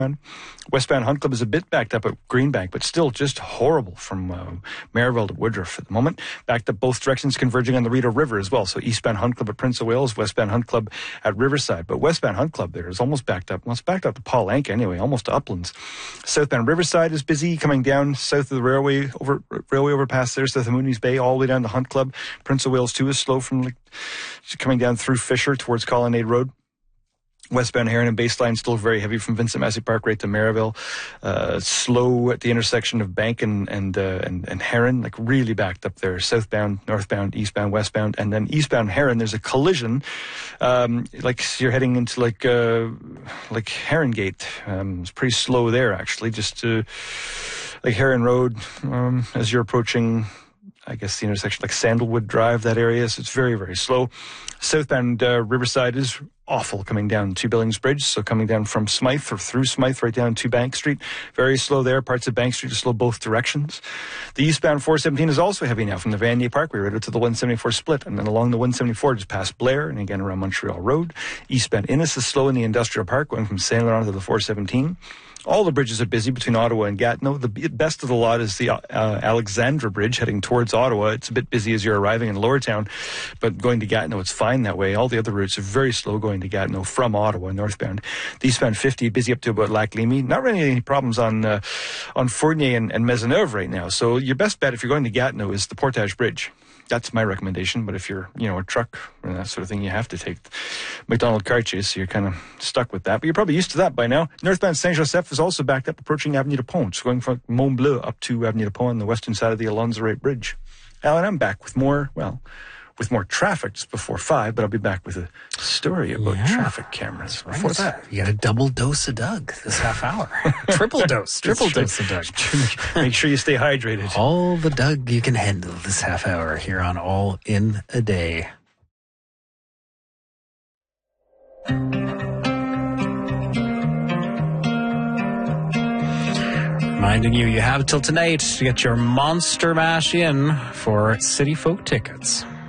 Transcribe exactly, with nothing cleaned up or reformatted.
Westbound Hunt Club is a bit backed up at Greenbank, but still just horrible from uh, Maryville to Woodruff at the moment. Backed up both directions, converging on the Rideau River as well. So eastbound Hunt Club at Prince of Wales, westbound Hunt Club at Riverside. But westbound Hunt Club there is almost backed up. Well, it's backed up to Paul Anka anyway, almost to Uplands. Southbound Riverside is busy, coming down south of the railway over railway overpass there, south of Mooney's Bay, all the way down to Hunt Club. Prince of Wales too is slow from like, coming down through Fisher towards Colonnade Road. Westbound Heron and Baseline still very heavy from Vincent Massey Park right to Maryville. Uh, slow at the intersection of Bank and and, uh, and and Heron, like really backed up there. Southbound, northbound, eastbound, westbound, and then eastbound Heron. There's a collision, um, like you're heading into like uh, like Heron Gate. Um, it's pretty slow there actually. Just to, like Heron Road um, as you're approaching, I guess the intersection like Sandalwood Drive, that area. So it's very very slow. Southbound uh, Riverside is awful coming down to Billings Bridge. So coming down from Smythe or through Smythe right down to Bank Street. Very slow there. Parts of Bank Street are slow both directions. The eastbound four seventeen is also heavy now from the Vanier Parkway right out to the one seventy-four split. And then along the one seventy-four just past Blair and again around Montreal Road. Eastbound Innis is slow in the Industrial Park going from Saint Laurent to the four seventeen. All the bridges are busy between Ottawa and Gatineau. The best of the lot is the uh, Alexandra Bridge heading towards Ottawa. It's a bit busy as you're arriving in Lower Town, but going to Gatineau, it's fine that way. All the other routes are very slow going to Gatineau from Ottawa northbound. The eastbound fifty busy up to about Lac Limy. Not really any problems on uh, on Fournier and, and Maisonneuve right now. So your best bet if you're going to Gatineau is the Portage Bridge. That's my recommendation. But if you're, you know, a truck and that sort of thing, you have to take McDonald Cartier, so you're kind of stuck with that. But you're probably used to that by now. Northbound Saint-Joseph is also backed up approaching Avenue de Pont, so going from Mont Bleu up to Avenue de Pont on the western side of the Alonzo Wright Bridge. Alan, I'm back with more, well, with more traffic just before five, but I'll be back with a story about yeah. traffic cameras before right. that. You got a double dose of Doug this half hour. Triple dose. Triple dose of Doug. Make sure you stay hydrated. All the Doug you can handle this half hour here on All in a Day. Reminding you, you have till tonight to get your Monster Mash in for City Folk tickets.